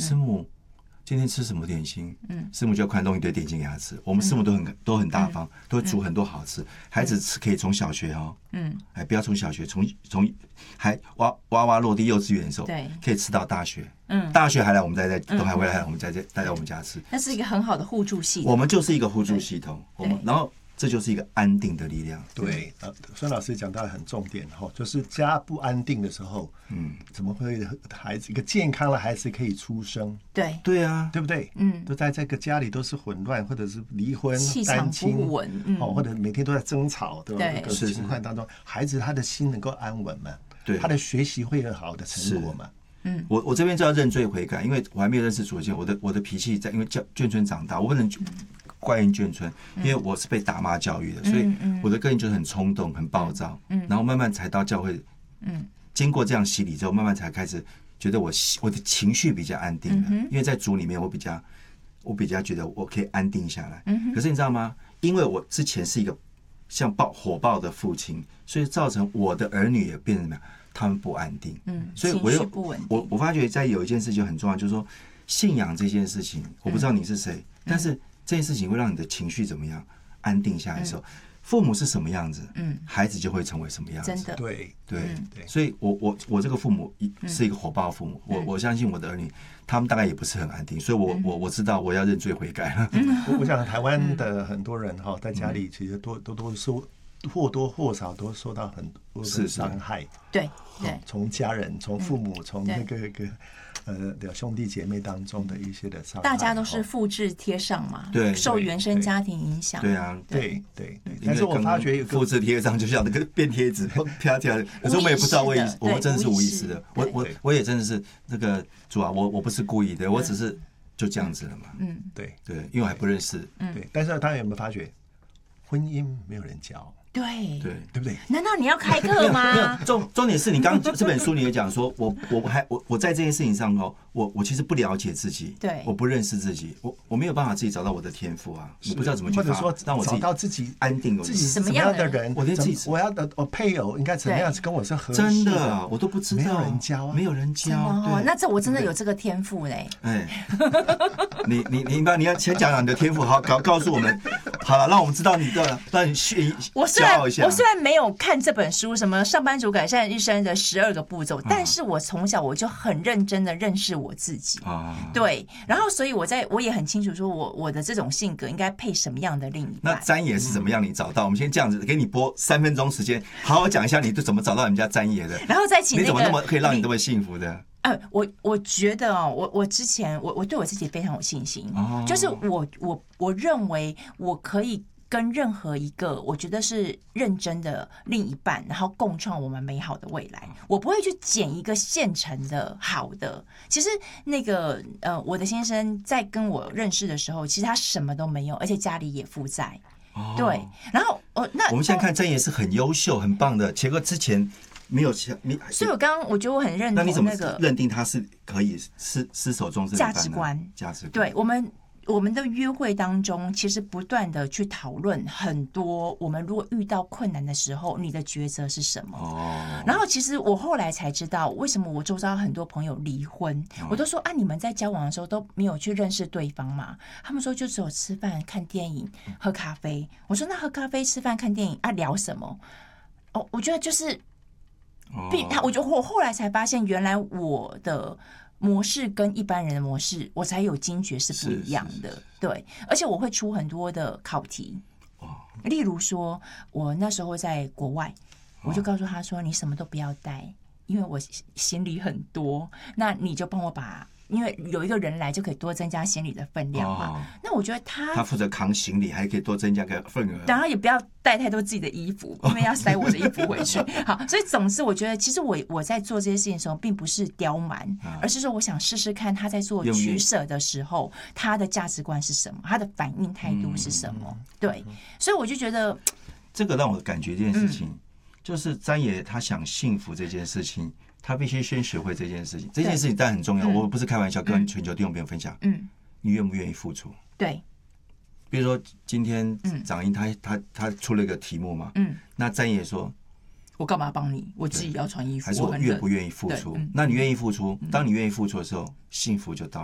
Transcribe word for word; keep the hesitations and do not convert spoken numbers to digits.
师母今天吃什么点心？嗯，师母就快弄一堆点心给他吃。我们师母都很、嗯、都很大方，嗯、都会煮很多好吃。嗯、孩子吃可以从小学哦，嗯，哎，不要从小学，从从还娃娃娃落地幼稚园的时候，对，可以吃到大学。嗯，大学还来我们在在都还会来我们在在带在我们家吃。 那是一个很好的互助系统。 我们就是一个互助系统。我们然后。这就是一个安定的力量。 对，呃，孙老师讲到很重点哈，就是家不安定的时候，嗯，怎么会孩子一个健康的孩子可以出生？ 对， 对啊， 对不对？嗯，都在这个家里都是混乱，或者是离婚、单亲， 不稳，嗯， 哦，或者每天都在争吵，对吧？各种情况当中，孩子他的心能够安稳嘛？对，他的学习会有好的成果嘛？ 嗯，我我这边就要认罪悔改，因为我还没有认识主前，我的我的脾气在因为眷村长大，我不能怪怨眷村，因为我是被打骂教育的，所以我的个性就是很冲动、很暴躁，然后慢慢才到教会，经过这样洗礼之后，慢慢才开始觉得我我的情绪比较安定了，因为在主里面我比较我比较觉得我可以安定下来。可是你知道吗？因为我之前是一个像暴火爆的父亲，所以造成我的儿女也变成什么？他们不安定，嗯，所以我又我我发觉在有一件事情很重要，就是说信仰这件事情，我不知道你是谁，但是这件事情会让你的情绪怎么样安定下来的时候，父母是什么样子，嗯，孩子就会成为什么样子， 真的， 对对对，所以我我我这个父母是一个火爆的父母，我我相信我的儿女他们大概也不是很安定，所以我我我知道我要认罪悔改了。 我我想台湾的很多人哈，在家里其实多多多受或多或少都受到很多的伤害， 对对， 从家人、从父母、从那个个呃的兄弟姐妹当中的一些的伤害， 大家都是复制贴上嘛， 对， 受原生家庭影响， 对啊， 对对对。但是我发觉有复制贴上就像那个便贴纸啪啪，可是我们也不知道为我们真的是无意识的，我我我也真的是那个主啊，我我不是故意的，我只是就这样子了嘛，嗯， 对对，因为我还不认识， 对。但是大家有没有发觉，婚姻没有人教？ 对对对不对？ 难道你要开课吗？ 重重点是你刚这本书你也讲说，我我还我我在这件事情上哦，我我其实不了解自己， 对， 我不认识自己，我我没有办法自己找到我的天赋啊，我不知道怎么去发， 或者说让我找到自己安定， 自己什么样的人， 我连自己我要的我配偶应该怎么样跟我是合适的，真的我都不知道， 没有人教啊， 没有人教， 哦，那这我真的有这个天赋嘞， 哎，你你你把你要先讲讲你的天赋，好告告诉我们，好了，让我们知道你的，让你炫骄傲一下， 我虽然没有看这本书，什么上班族改善一生的十二个步骤，但是我从小我就很认真的认识我自己，啊、对，然后所以我在我也很清楚说我我的这种性格应该配什么样的另一半。 那詹爷是怎么样你找到？嗯、我们先这样子给你播三分钟时间，好好讲一下你怎么找到你们家詹爷的， 然后再请、那个、 你怎么那么可以让你那么幸福的？ 呃，我我觉得哦，我我之前我我对我自己非常有信心，哦、就是我我我认为我可以。跟任何一个我觉得是认真的另一半，然后共创我们美好的未来，我不会去捡一个现成的好的。其实那个呃，我的先生在跟我认识的时候，其实他什么都没有，而且家里也负债。哦、对，然后哦，那我们现在看詹爷是很优秀、很棒的，结果之前没有你， 所以我刚刚我觉得我很认同、那个。 那你怎么认定他是可以失失手中这价值观？ 价值观， 对我们。我们的约会当中，其实不断的去讨论很多，我们如果遇到困难的时候，你的抉择是什么？哦。然后其实我后来才知道，为什么我周遭很多朋友离婚，哦、我都说啊，你们在交往的时候都没有去认识对方嘛？他们说就只有吃饭、看电影、喝咖啡。我说那喝咖啡、吃饭、看电影啊，聊什么？哦，我觉得就是，并他，我觉得我后来才发现，原来我的。模式跟一般人的模式，我才有惊觉是不一样的。是是是对，而且我会出很多的考题，哦、例如说，我那时候在国外，我就告诉他说：“你什么都不要带，因为我行李很多，那你就帮我把。”因为有一个人来就可以多增加行李的分量嘛，哦、那我觉得他他负责扛行李，还可以多增加个份额。 然后也不要带太多自己的衣服，因为要塞我的衣服回去。好，所以总之我觉得，其实我我在做这些事情的时候，并不是刁蛮，嗯、而是说我想试试看他在做取舍的时候，他的价值观是什么，他的反应态度是什么。嗯、对，所以我就觉得这个让我感觉这件事情，嗯、就是詹爷他想幸福这件事情。他必须先学会这件事情，这件事情当然很重要。嗯、我不是开玩笑，跟全球弟兄朋友分享。嗯，你愿不愿意付出？ 对。 比如说今天长英他他他出了一个题目嘛，嗯，那詹爷说， 我干嘛帮你？我自己要穿衣服。 还是我愿不愿意付出？那你愿意付出？当你愿意付出的时候，幸福就到了。